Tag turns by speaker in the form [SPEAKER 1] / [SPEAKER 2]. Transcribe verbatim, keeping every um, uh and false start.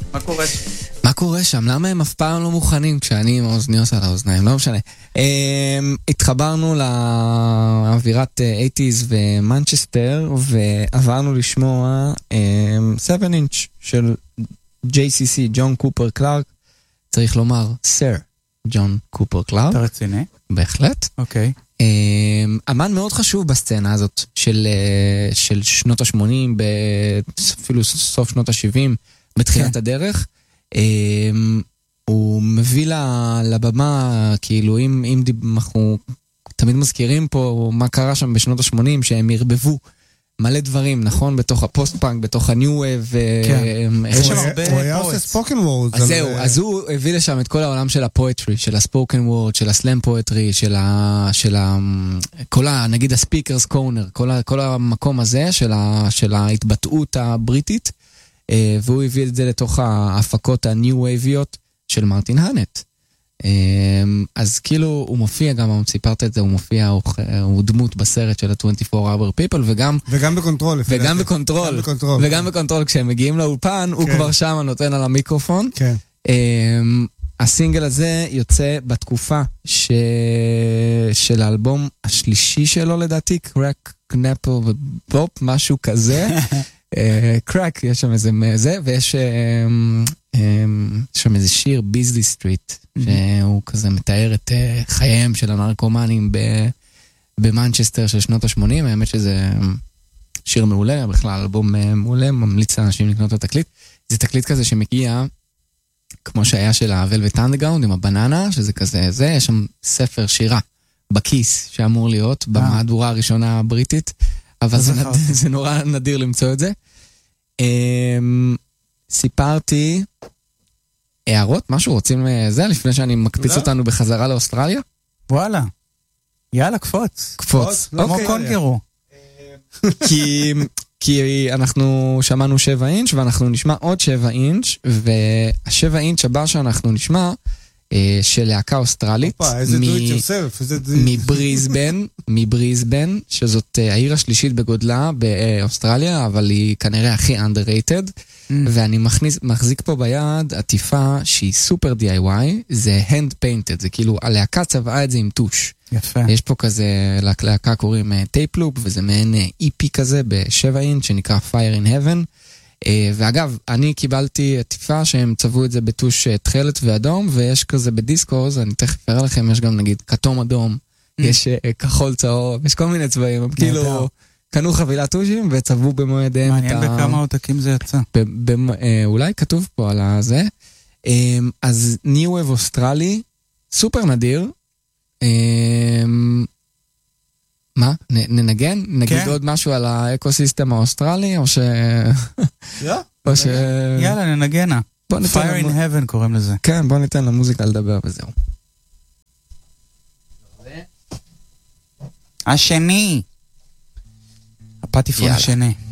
[SPEAKER 1] מה קורה?
[SPEAKER 2] מה קורה שם? למה הם אף פעם לא מוכנים כשאני עם האוזניות על האוזניים? לא משנה. התחברנו לאווירת אייטיז ומנצ'סטר, ועברנו לשמוע שבע אינץ' של ג'יי סי סי, ג'ון קופר קלארק. צריך לומר, סר ג'ון קופר קלארק.
[SPEAKER 1] אתה רציני?
[SPEAKER 2] בהחלט.
[SPEAKER 1] אוקיי.
[SPEAKER 2] אמן מאוד חשוב בסצנה הזאת של, של שנות ה-שמונים, אפילו סוף שנות ה-שבעים, בתחילת הדרך. הוא מביא לבמה, כאילו אם, אם אנחנו תמיד מזכירים פה מה קרה שם בשנות ה-שמונים, שהם הרבבו מלא דברים, נכון? בתוך הפוסט-פאנק, בתוך הניו וייב.
[SPEAKER 3] הוא היה עושה ספוקן וורד.
[SPEAKER 2] אז זהו, אז הוא הביא לשם את כל העולם של הפואטרי, של הספוקן וורד, של הסלאם פואטרי, של ה... של ה... כל ה... נגיד הספיקרס קורנר, כל, ה... כל המקום הזה של, ה... של ההתבטאות הבריטית, והוא הביא את זה לתוך ההפקות הניו וייביות של מרטין הנט. אז כאילו הוא מופיע, גם סיפרת את זה, הוא מופיע, הוא, הוא דמות בסרט של ה-עשרים וארבע hour people, וגם
[SPEAKER 3] וגם בקונטרול,
[SPEAKER 2] וגם בקונטרול,
[SPEAKER 3] גם בקונטרול,
[SPEAKER 2] וגם בקונטרול, כשהם מגיעים לאולפן, הוא כבר שם נותן על המיקרופון.
[SPEAKER 3] כן.
[SPEAKER 2] הסינגל הזה יוצא בתקופה ש... של האלבום השלישי שלו לדעתי, קרק, קנפל ובופ, משהו כזה. קרק, יש שם איזה זה, ויש שם איזה שיר, ביזלי סטריט, שהוא כזה מתאר את חייהם של הנרקומנים במנצ'סטר של שנות ה-שמונים. האמת שזה שיר מעולה, בכלל אלבום מעולה, ממליץ לאנשים לקנות את התקליט. זה תקליט כזה שמגיע, כמו שהיה של ה-Velvet Underground עם הבננה, שזה כזה זה, יש שם ספר שירה בכיס שאמור להיות במהדורה הראשונה הבריטית, אבל זה, נד... זה נורא נדיר למצוא את זה. סיפרתי הערות, משהו רוצים זה, לפני שאני מקפיץ אותנו בחזרה לאוסטרליה?
[SPEAKER 1] וואלה, יאללה, קפוץ.
[SPEAKER 2] קפוץ,
[SPEAKER 1] כמו קונגרו.
[SPEAKER 2] כי, כי אנחנו שמענו שבע אינץ' ואנחנו נשמע עוד שבע אינץ', והשבע אינץ' הבא שאנחנו נשמע, של להקה אוסטרלית מבריזבן, מבריזבן, שזאת העיר השלישית בגודלה באוסטרליה, אבל היא כנראה הכי underrated, ואני מחזיק פה ביד עטיפה שהיא סופר די איי וואי, זה hand painted, זה כאילו הלהקה צבעה את זה עם טוש.
[SPEAKER 1] יפה.
[SPEAKER 2] יש פה כזה, להקה קוראים טייפ לופ, וזה מעין אי פי כזה בשבע אינץ' שנקרא Fire in Heaven. ואגב, אני קיבלתי עטיפה שהם צבעו את זה בטוש תכלת ואדום, ויש כזה בדיסקורס, אני תכף אראה לכם, יש גם נגיד כתום אדום, יש כחול צהוב, יש כל מיני צבעים, הם כאילו קנו חבילת טושים וצבעו במועדיהם.
[SPEAKER 1] מעניין בכמה עותקים זה יצא.
[SPEAKER 2] אולי כתוב פה על הזה. אז ניו וייב אוסטרלי, סופר נדיר. מה? ננגן? נגיד עוד משהו על האקוסיסטם האוסטרלי, או ש... או ש...
[SPEAKER 1] יאללה, ננגנה. Fire in Heaven קוראים לזה.
[SPEAKER 2] כן, בוא ניתן למוזיקה לדבר וזהו.
[SPEAKER 1] השני. הפטיפון השני.